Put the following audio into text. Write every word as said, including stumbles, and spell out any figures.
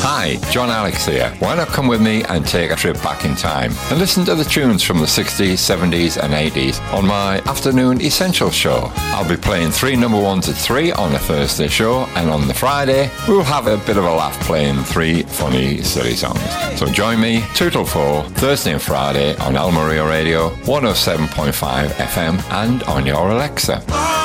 Hi, John Alex here. Why not come with me and take a trip back in time and listen to the tunes from the sixties, seventies and eighties on my afternoon essential show. I'll be playing three number ones at three on the Thursday show, and on the Friday we'll have a bit of a laugh playing three funny, silly songs. So join me two till four, Thursday and Friday on El Maria Radio, one oh seven point five F M and on your Alexa.